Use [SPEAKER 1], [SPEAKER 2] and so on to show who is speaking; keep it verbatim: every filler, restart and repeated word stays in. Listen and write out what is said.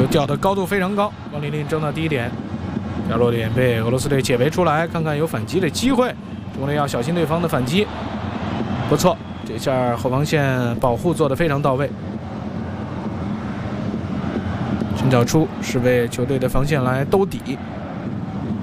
[SPEAKER 1] 吊的高度非常高，王琳琳争到第一点，掉落点被俄罗斯队解围出来，看看有反击的机会，中国队要小心对方的反击。不错，这下后防线保护做得非常到位。寻找出是为球队的防线来兜底。